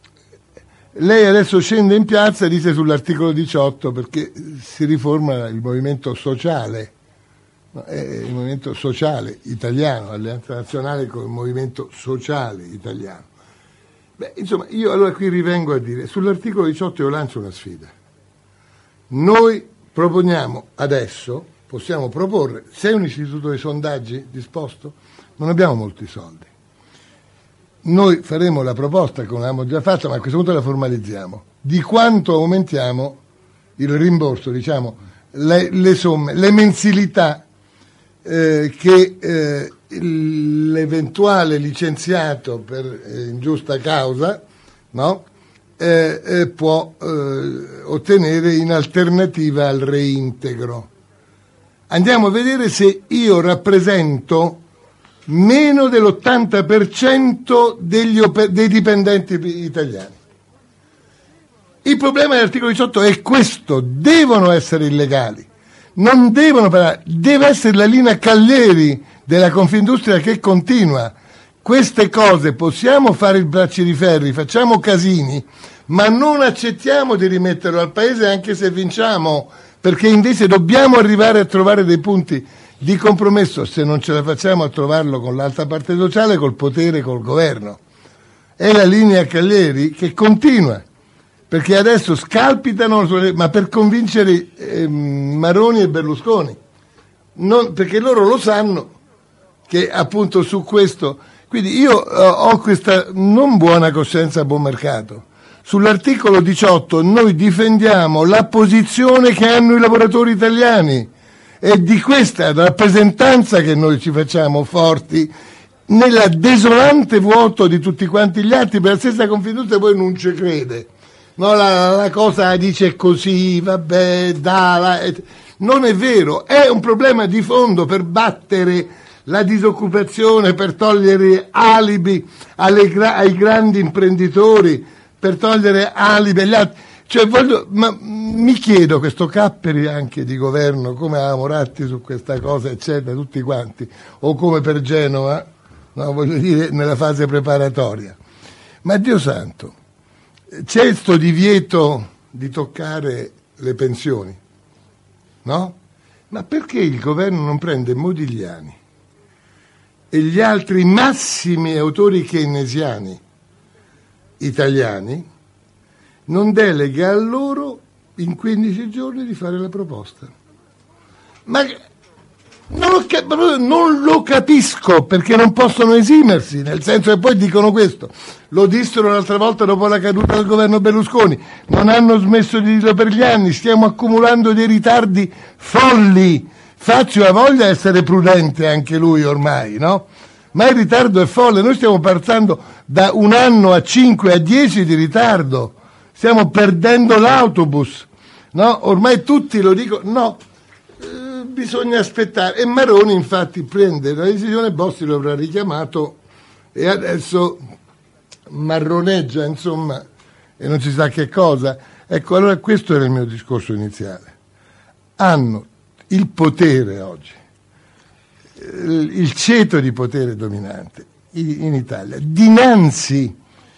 lei adesso scende in piazza e dice sull'articolo diciotto, perché si riforma il movimento sociale, no? È il movimento sociale italiano, Alleanza Nazionale con il movimento sociale italiano. Beh, insomma, io allora qui rivengo a dire, sull'articolo diciotto io lancio una sfida. Noi proponiamo adesso, possiamo proporre, se è un istituto dei sondaggi disposto, non abbiamo molti soldi. Noi faremo la proposta, come abbiamo già fatto, ma a questo punto la formalizziamo, di quanto aumentiamo il rimborso, diciamo, le, le somme, le mensilità eh, che eh, l'eventuale licenziato per eh, ingiusta causa, no? eh, eh, può eh, ottenere in alternativa al reintegro. Andiamo a vedere se io rappresento meno dell'ottanta per cento degli oper- dei dipendenti italiani. Il problema dell'articolo diciotto è questo: devono essere illegali, non devono parlare, deve essere la linea Calleri della Confindustria che continua. Queste cose possiamo fare il bracci di ferri, facciamo casini, ma non accettiamo di rimetterlo al paese anche se vinciamo, perché invece dobbiamo arrivare a trovare dei punti di compromesso, se non ce la facciamo a trovarlo con l'altra parte sociale, col potere, col governo. È la linea Calleri che continua, perché adesso scalpitano, ma per convincere eh, Maroni e Berlusconi, non, perché loro lo sanno che appunto su questo, quindi io uh, ho questa non buona coscienza a buon mercato. Sull'articolo diciotto noi difendiamo la posizione che hanno i lavoratori italiani, è di questa rappresentanza che noi ci facciamo forti nella desolante vuoto di tutti quanti gli altri. Per la stessa Confindustria poi non ci crede, no, la, la cosa dice così, vabbè, dà, et... non è vero, è un problema di fondo per battere la disoccupazione, per togliere alibi alle, ai grandi imprenditori, per togliere alibi agli altri. Cioè, voglio, ma mi chiedo, questo Capperi anche di governo, come a Moratti su questa cosa, eccetera, tutti quanti, o come per Genova, no, voglio dire, nella fase preparatoria. Ma Dio santo, c'è sto divieto di toccare le pensioni, no? Ma perché il governo non prende Modigliani e gli altri massimi autori keynesiani italiani, non delega a loro in quindici giorni di fare la proposta? Ma non lo, cap- non lo capisco, perché non possono esimersi, nel senso che poi dicono questo, lo dissero l'altra volta dopo la caduta del governo Berlusconi, non hanno smesso di dirlo per gli anni, stiamo accumulando dei ritardi folli. Faccio la voglia essere prudente anche lui ormai, no? Ma il ritardo è folle, noi stiamo passando da un anno a cinque a dieci di ritardo. Stiamo perdendo l'autobus, no? Ormai tutti lo dicono, no, eh, bisogna aspettare. E Maroni infatti prende la decisione, Bossi lo avrà richiamato e adesso marroneggia, insomma, e non si sa che cosa. Ecco, allora questo era il mio discorso iniziale. Hanno il potere oggi, il ceto di potere dominante, in Italia, dinanzi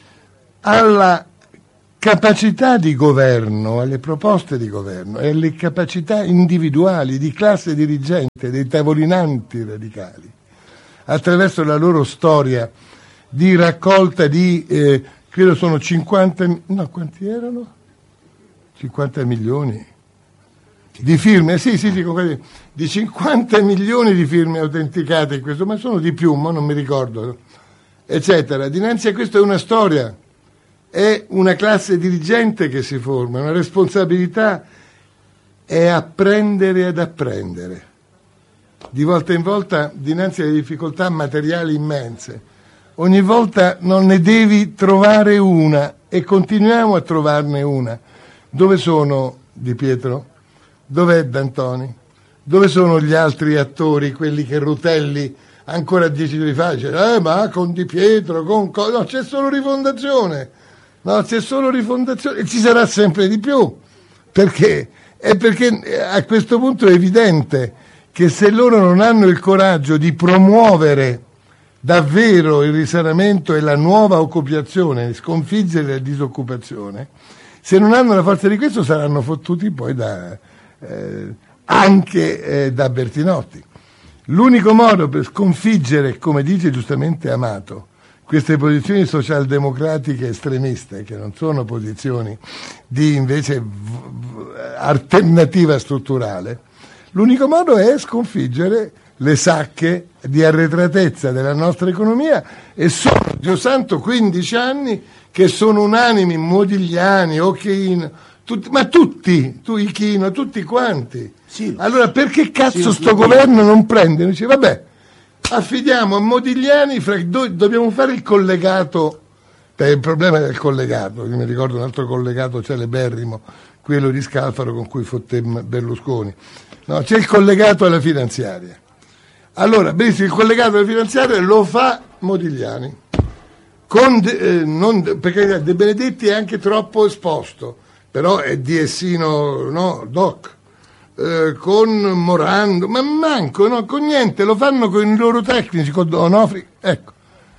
alla capacità di governo, alle proposte di governo e alle capacità individuali di classe dirigente, dei tavolinanti radicali, attraverso la loro storia di raccolta di, eh, credo sono cinquanta, no, quanti erano? cinquanta milioni di firme, sì, sì, sì, di cinquanta milioni di firme autenticate in questo, ma sono di più, ma non mi ricordo, eccetera. Dinanzi a questo è una storia, è una classe dirigente che si forma, una responsabilità, è apprendere ad apprendere. Di volta in volta, dinanzi alle difficoltà materiali immense, ogni volta non ne devi trovare una e continuiamo a trovarne una. Dove sono Di Pietro? Dov'è D'Antoni? Dove sono gli altri attori, quelli che Rutelli ancora dieci giorni fa dice, eh ma con Di Pietro, con... no, c'è solo Rifondazione. No, c'è solo Rifondazione e ci sarà sempre di più. Perché? È perché a questo punto è evidente che se loro non hanno il coraggio di promuovere davvero il risanamento e la nuova occupazione, sconfiggere la disoccupazione, se non hanno la forza di questo saranno fottuti poi da, eh, anche eh, da Bertinotti. L'unico modo per sconfiggere, come dice giustamente Amato, queste posizioni socialdemocratiche estremiste, che non sono posizioni di invece alternativa strutturale, l'unico modo è sconfiggere le sacche di arretratezza della nostra economia, e sono, Dio santo, quindici anni che sono unanimi, Modigliani, Occhino, tutti, ma tutti, tu Ichino, tutti quanti. Sì. Allora perché cazzo sì, sto governo non prende? Dice, vabbè, affidiamo a Modigliani, fra, do, dobbiamo fare il collegato, per il problema del collegato, io mi ricordo un altro collegato celeberrimo, quello di Scalfaro con cui fotte Berlusconi, no, c'è il collegato alla finanziaria. Allora, benissimo, il collegato alla finanziaria lo fa Modigliani, con eh, non, perché De Benedetti è anche troppo esposto, però è diesino, no, doc, eh, con Morando, ma manco, no, con niente, lo fanno con i loro tecnici, con Onofri, ecco.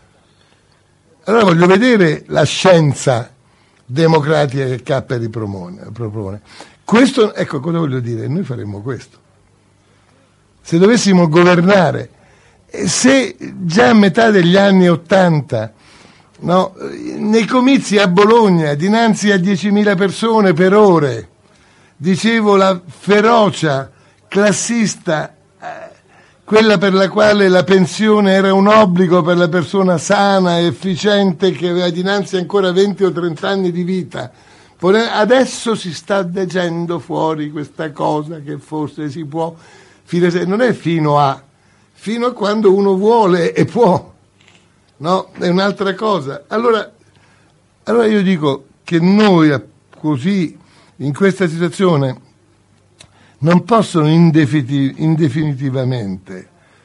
Allora voglio vedere la scienza democratica che Capperi propone. Questo, ecco cosa voglio dire, noi faremmo questo. Se dovessimo governare, se già a metà degli anni Ottanta, no, nei comizi a Bologna, dinanzi a diecimila persone per ore, dicevo la ferocia classista, eh, quella per la quale la pensione era un obbligo per la persona sana e efficiente che aveva dinanzi ancora venti o trenta anni di vita. Adesso si sta dicendo fuori questa cosa che forse si può, non è fino a, fino a quando uno vuole e può, no? È un'altra cosa. Allora, allora io dico che noi così, in questa situazione, non possono indefinitivamente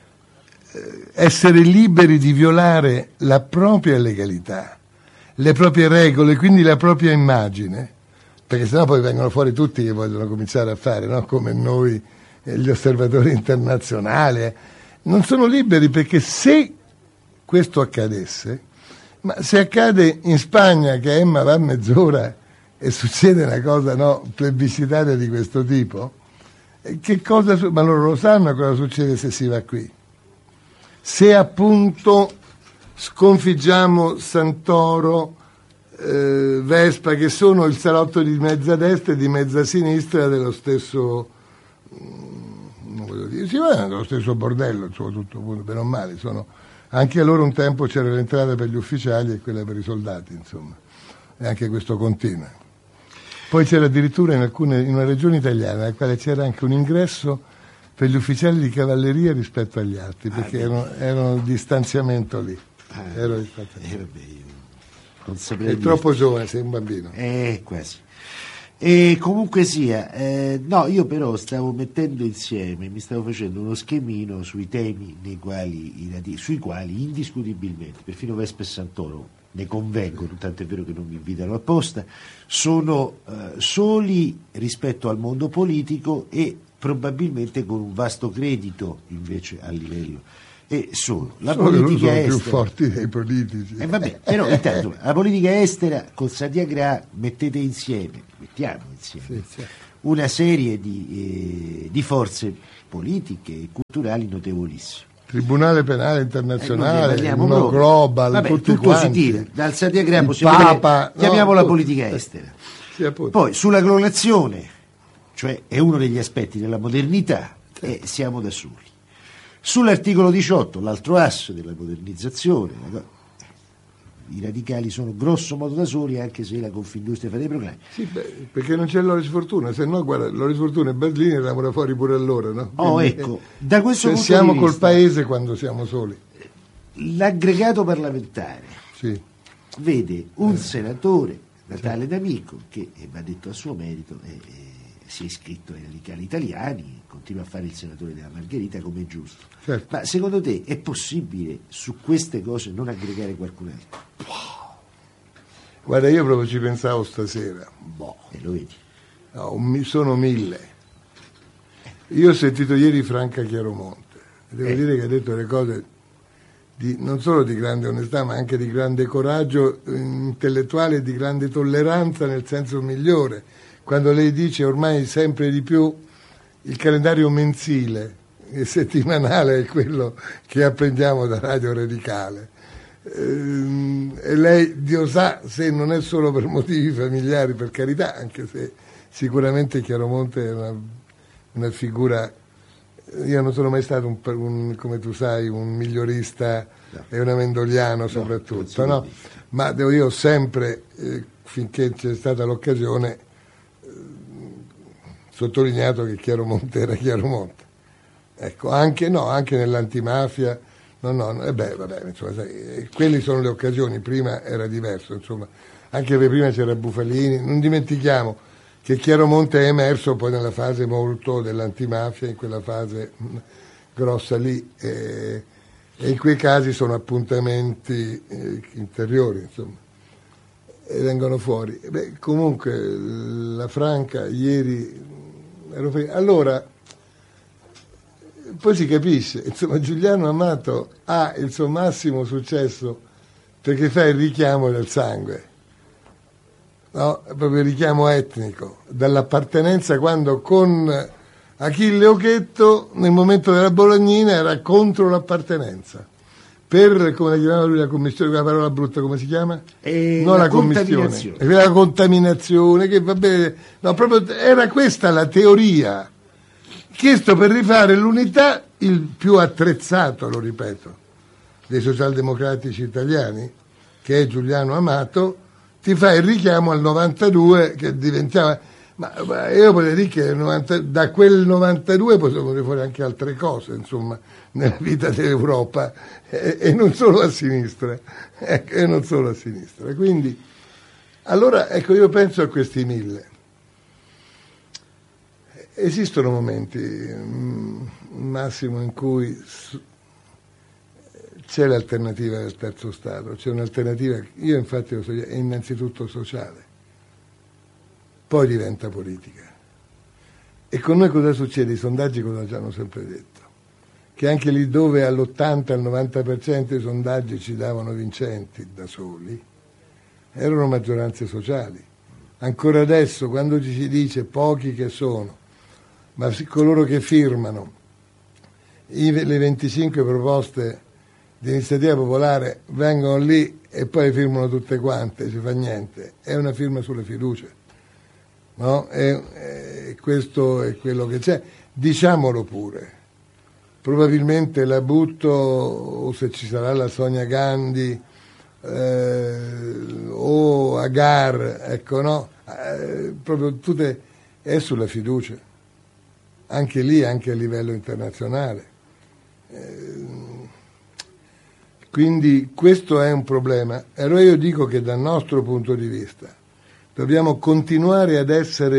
essere liberi di violare la propria legalità, le proprie regole, quindi la propria immagine, perché sennò poi vengono fuori tutti che vogliono cominciare a fare, no? Come noi, eh, gli osservatori internazionali, eh. Non sono liberi, perché se questo accadesse, ma se accade in Spagna che Emma va mezz'ora e succede una cosa, no, plebiscitaria di questo tipo, eh, che cosa, ma loro lo sanno cosa succede se si va qui. Se appunto sconfiggiamo Santoro, eh, Vespa, che sono il salotto di mezza destra e di mezza sinistra dello stesso, non voglio dire, sì, ma dello stesso bordello, insomma, tutto bene o male, sono, anche a loro un tempo c'era l'entrata per gli ufficiali e quella per i soldati, insomma, e anche questo continua. Poi c'era addirittura in alcune, in una regione italiana, nella quale c'era anche un ingresso per gli ufficiali di cavalleria rispetto agli altri, perché ah, erano, erano il distanziamento lì. Ah, Ero eh, vabbè, io non saprei è dire. Troppo giovane, sei un bambino. Eh, quasi. E comunque sia, eh, no, io però stavo mettendo insieme, mi stavo facendo uno schemino sui temi nei quali, sui quali indiscutibilmente, perfino Vespa e Santoro ne convengono, tanto è vero che non mi invitano apposta, sono eh, soli rispetto al mondo politico e probabilmente con un vasto credito invece a livello e solo la Solo politica sono estera più forti dei politici. eh, vabbè, però intanto la politica estera col Satyagraha mettete insieme mettiamo insieme Sì, sì. una serie di, eh, di forze politiche e culturali notevolissime. Tribunale penale Eh, internazionale, non no proprio. global, Vabbè, tutti tutto quanti. si tira dal Satyagraha, Il possiamo Papa, dire, chiamiamola no, politica tutto. estera. Sì, appunto. Poi sulla clonazione, cioè è uno degli aspetti della modernità, e siamo da soli. Sull'articolo diciotto, l'altro asse della modernizzazione, i radicali sono grosso modo da soli, anche se la Confindustria fa dei proclami. Sì, beh, perché non c'è Loris Fortuna, se no guarda, Loris Fortuna e Baldini eravamo fuori pure allora, no? Oh, Quindi, ecco, da questo cioè, punto siamo di col vista, paese quando siamo soli. l'aggregato parlamentare Sì. vede un senatore, Natale D'Amico, che eh, va detto a suo merito, eh, eh, si è iscritto ai radicali italiani, continua a fare il senatore della Margherita come è giusto. Certo. Ma secondo te è possibile su queste cose non aggregare qualcun altro? Guarda, io proprio ci pensavo stasera. Boh, e lo vedi. No, un mi- sono mille. Io ho sentito ieri Franca Chiaromonte, devo Eh. dire che ha detto delle cose di, non solo di grande onestà, ma anche di grande coraggio eh, intellettuale e di grande tolleranza nel senso migliore. Quando lei dice ormai sempre di più il calendario mensile e settimanale è quello che apprendiamo da Radio Radicale. Ehm, e lei, Dio sa, se non è solo per motivi familiari, per carità, anche se sicuramente Chiaromonte è una, una figura. Io non sono mai stato un, un, come tu sai, un migliorista No. e un amendoliano No, soprattutto, non no? si può dire. Ma devo io ho sempre, eh, finché c'è stata l'occasione, eh, sottolineato che Chiaromonte era Chiaromonte. Ecco, anche no, anche nell'antimafia, no, no, no, eh beh, vabbè, insomma, sai, eh, quelle sono le occasioni, prima era diverso, insomma, anche perché prima c'era Bufalini, non dimentichiamo che Chiaromonte è emerso poi nella fase molto dell'antimafia, in quella fase mh, grossa lì, eh, e in quei casi sono appuntamenti eh, interiori, insomma, e vengono fuori. Beh, comunque la Franca ieri ero fe- allora poi si capisce, insomma, Giuliano Amato ha il suo massimo successo perché fa il richiamo del sangue, no? Proprio il richiamo etnico, dall'appartenenza, quando con Achille Ochetto nel momento della Bolognina era contro l'appartenenza. Per, come la chiamava lui, la commissione, quella parola brutta, come si chiama? E non la la commissione, contaminazione. la contaminazione, che va bene, no, proprio era questa la teoria. Chiesto per rifare l'unità, il più attrezzato, lo ripeto, dei socialdemocratici italiani, che è Giuliano Amato, ti fa il richiamo al novantadue che diventava, ma, ma io vorrei dire che novanta, da quel novantadue possiamo venire fuori anche altre cose, insomma, nella vita dell'Europa, e, e non solo a sinistra, ecco, e non solo a sinistra. Quindi, allora, ecco, io penso a questi mille. Esistono momenti, mm, Massimo, in cui c'è l'alternativa del terzo Stato, c'è un'alternativa, io infatti lo so, è innanzitutto sociale, poi diventa politica. E con noi cosa succede? I sondaggi cosa ci hanno sempre detto? Che anche lì dove all'ottanta al novanta per cento i sondaggi ci davano vincenti da soli, erano maggioranze sociali. Ancora adesso, quando ci si dice pochi che sono, ma coloro che firmano i, le venticinque proposte di iniziativa popolare vengono lì e poi le firmano tutte quante, si fa niente, è una firma sulle fiducie, no? E, e questo è quello che c'è, diciamolo pure, probabilmente la butto, o se ci sarà la Sonia Gandhi eh, o Agar, ecco, no? Eh, proprio tutte, è sulla fiducia. Anche lì, anche a livello internazionale. Eh, quindi questo è un problema. Allora io dico che dal nostro punto di vista dobbiamo continuare ad essere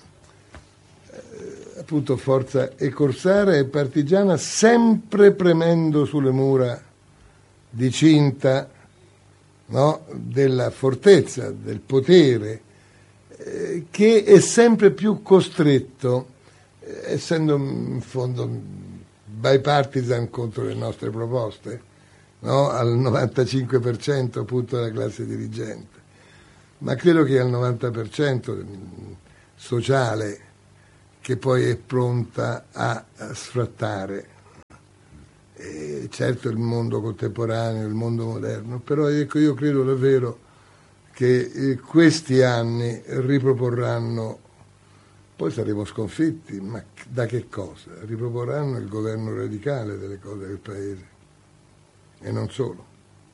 eh, appunto forza e corsara e partigiana, sempre premendo sulle mura di cinta, no? Della fortezza, del potere, eh, che è sempre più costretto, essendo in fondo bipartisan contro le nostre proposte, no? Al novantacinque per cento appunto della classe dirigente, ma credo che al novanta per cento sociale, che poi è pronta a, a sfrattare. E certo il mondo contemporaneo, il mondo moderno, però ecco, io credo davvero che eh, questi anni riproporranno, poi saremo sconfitti, ma da che cosa? Riproporranno il governo radicale delle cose del paese, e non solo.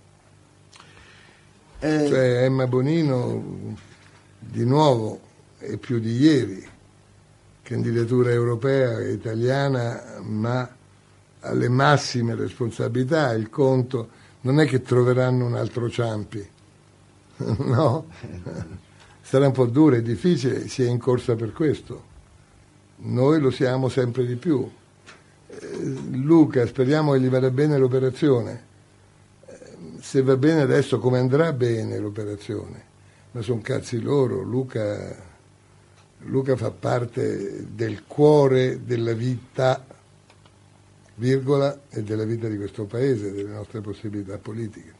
Eh. Cioè Emma Bonino di nuovo e più di ieri, candidatura europea e italiana, ma alle massime responsabilità. Il conto non è che troveranno un altro Ciampi, no? Sarà un po' duro e difficile, si è in corsa per questo. Noi lo siamo sempre di più. Eh, Luca, speriamo che gli vada bene l'operazione. Eh, se va bene adesso, come andrà bene l'operazione? Ma sono cazzi loro. Luca, Luca fa parte del cuore della vita, virgola, e della vita di questo paese, delle nostre possibilità politiche.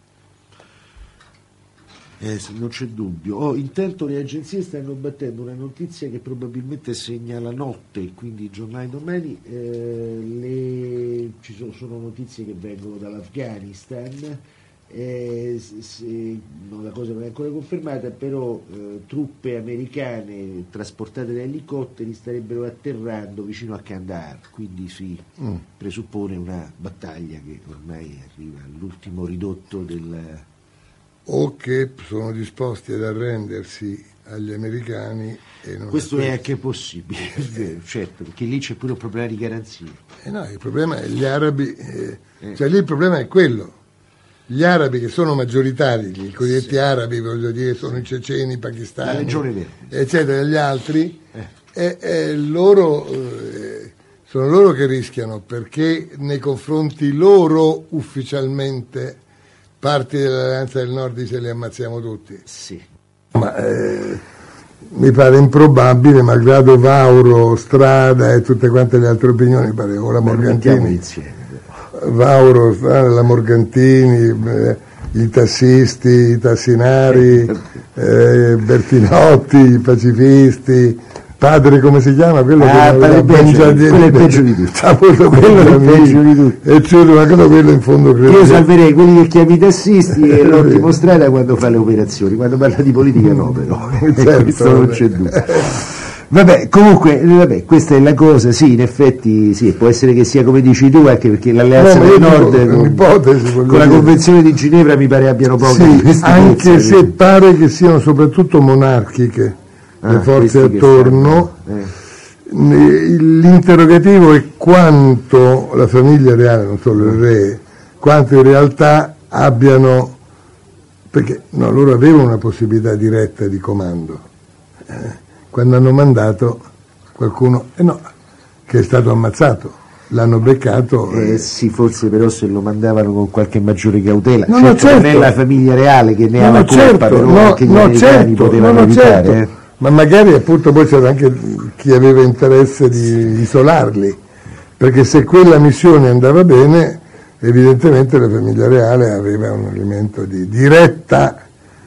Eh, non c'è dubbio. Oh, intanto le agenzie stanno battendo una notizia che probabilmente segna la notte, quindi i giornali domani. Eh, le... ci sono, sono notizie che vengono dall'Afghanistan. Eh, se, no, la cosa non è ancora confermata, però eh, truppe americane trasportate da elicotteri starebbero atterrando vicino a Kandahar, quindi si mm. presuppone una battaglia che ormai arriva all'ultimo ridotto del... o che sono disposti ad arrendersi agli americani. E non questo è anche possibile, è vero, certo, perché lì c'è pure un problema di garanzia. Eh no, il problema è gli arabi, eh, eh. cioè lì il problema è quello. Gli arabi che sono maggioritari, i cosiddetti sì. arabi, voglio dire, sono i ceceni, i pakistani, la Legione Verde, eccetera, gli altri, eh. e, e loro, eh, sono loro che rischiano, perché nei confronti loro ufficialmente parti dell'Alleanza del Nord dice li ammazziamo tutti. Sì. Ma eh, mi pare improbabile, malgrado Vauro, Strada e tutte quante le altre opinioni, pare ora Morgantini. Vauro, la Morgantini, eh, i tassisti, i tassinari, eh, Bertinotti, i pacifisti, padre come si chiama? Quello ah, che padre Benjamin, quello è il peggio di tutti. Quello, quello è il peggio di tutti. E cioè, ma quello, quello in fondo credo. Io salverei quelli che chiami i tassisti e l'ottimo Strada quando fa le operazioni, quando parla di politica no, però. Certo, questo non c'è dubbio. Vabbè, comunque, vabbè, questa è la cosa, sì, in effetti, sì, può essere che sia come dici tu, anche perché l'Alleanza no, del Nord, con, ipotesi, con la Convenzione di Ginevra mi pare abbiano poco sì, di anche pezzi, se pare che siano soprattutto monarchiche ah, le forze attorno. Eh. L'interrogativo è quanto la famiglia reale, non solo il re, quanto in realtà abbiano, perché no, loro avevano una possibilità diretta di comando. Eh. Quando hanno mandato qualcuno, eh no, che è stato ammazzato, l'hanno beccato. Eh, eh. Sì, forse però se lo mandavano con qualche maggiore cautela, no, certo, no, certo. non è la famiglia reale che ne no, ha la no, colpa, certo, però no, anche gli no, americani certo, potevano no, no, aiutare. Certo. Eh. Ma magari appunto poi c'era anche chi aveva interesse di isolarli, perché se quella missione andava bene, evidentemente la famiglia reale aveva un elemento di diretta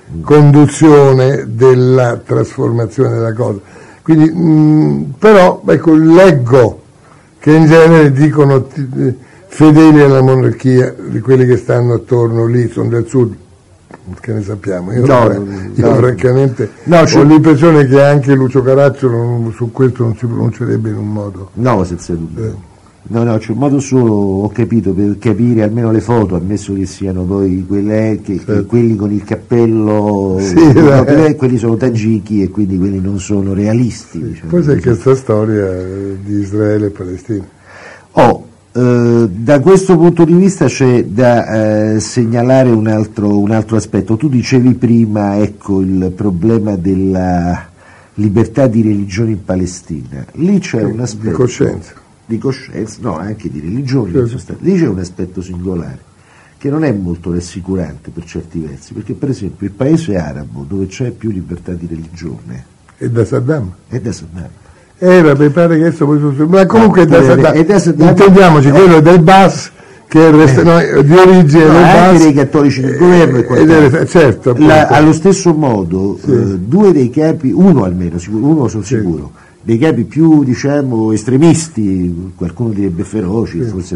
conduzione della trasformazione della cosa. Quindi, mh, però, ecco, leggo che in genere dicono t- fedeli alla monarchia di quelli che stanno attorno lì, sono del sud, che ne sappiamo. Io, no, io no, francamente no, ho l'impressione che anche Lucio Caracciolo non, su questo non si pronuncerebbe in un modo. No, senza dubbio. Eh. No, no, c'è un modo solo, ho capito, per capire almeno le foto, ammesso che siano poi quelle, che, certo. che quelli con il cappello, sì, no, eh. quelli sono tagiki e quindi quelli non sono realisti. Sì. Diciamo. Poi c'è questa storia di Israele e Palestina. Oh, eh, da questo punto di vista c'è da eh, segnalare un altro, un altro aspetto. Tu dicevi prima, ecco, il problema della libertà di religione in Palestina. Lì c'è sì, un aspetto... Di coscienza. di coscienza, no, anche di religione, certo. Lì c'è un aspetto singolare che non è molto rassicurante per certi versi, perché per esempio il paese arabo dove c'è più libertà di religione è da Saddam, è da Saddam. Era, mi pare che adesso poi su... Ma comunque, Ah, da, da, e adesso- intendiamoci, eh. quello del B A S, che è resta, no, di origine No, del anche B A S, dei cattolici del governo e eh, quant'altro. ed è- certo, appunto. La- allo stesso modo, eh, due dei capi, uno almeno, sicuro, uno sono sicuro, dei capi più, diciamo, estremisti, qualcuno direbbe feroci, forse